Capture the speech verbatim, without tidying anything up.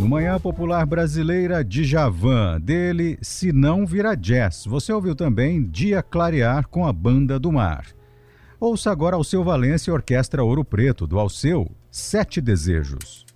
No Manhã Popular Brasileira, Djavan, dele Se Não Vira Jazz. Você ouviu também Dia Clarear com a Banda do Mar. Ouça agora Alceu Valença e Orquestra Ouro Preto, do Alceu, Sete Desejos.